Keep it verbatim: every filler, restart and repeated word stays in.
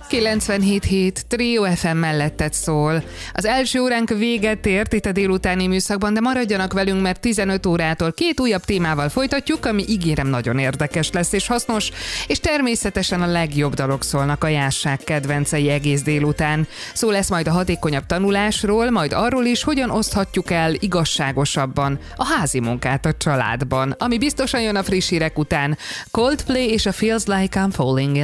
kilencvenhét hét Trio ef em melletted szól. Az első óránk véget ért itt a délutáni műszakban, de maradjanak velünk, mert tizenöt órától két újabb témával folytatjuk, ami ígérem nagyon érdekes lesz és hasznos, és természetesen a legjobb dalok szólnak a jásság kedvencei egész délután. Szó lesz majd a hatékonyabb tanulásról, majd arról is, hogyan oszthatjuk el igazságosabban a házi munkát a családban, ami biztosan jön a friss hírek után. Coldplay és a Feels Like I'm Falling in